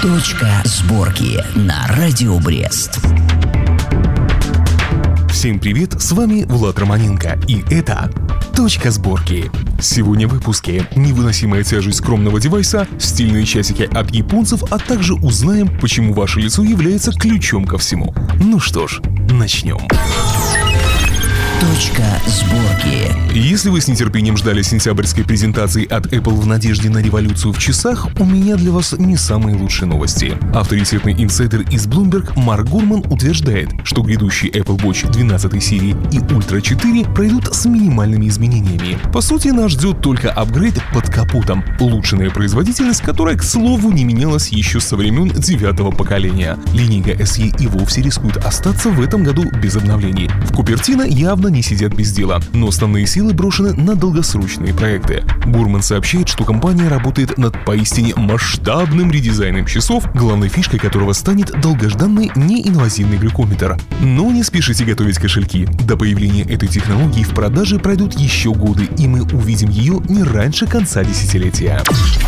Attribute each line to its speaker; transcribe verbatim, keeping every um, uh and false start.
Speaker 1: Точка сборки на Радио Брест.
Speaker 2: Всем привет, с вами Влад Романенко, и это «Точка сборки». Сегодня в выпуске невыносимая тяжесть скромного девайса, стильные часики от японцев, а также узнаем, почему ваше лицо является ключом ко всему. Ну что ж, начнем.
Speaker 1: Точка сборки.
Speaker 2: Если вы с нетерпением ждали сентябрьской презентации от Apple в надежде на революцию в часах, у меня для вас не самые лучшие новости. Авторитетный инсайдер из Bloomberg Марк Гурман утверждает, что грядущие Apple Watch двенадцатой серии и Ultra четыре пройдут с минимальными изменениями. По сути, нас ждет только апгрейд под капотом, улучшенная производительность, которая, к слову, не менялась еще со времен девятого поколения. Линейка эс и и вовсе рискует остаться в этом году без обновлений. В Купертино явно не сидят без дела, но основные силы брошены на долгосрочные проекты. Гурман сообщает, что компания работает над поистине масштабным редизайном часов, главной фишкой которого станет долгожданный неинвазивный глюкометр. Но не спешите готовить кошельки. До появления этой технологии в продаже пройдут еще годы, и мы увидим ее не раньше конца десятилетия.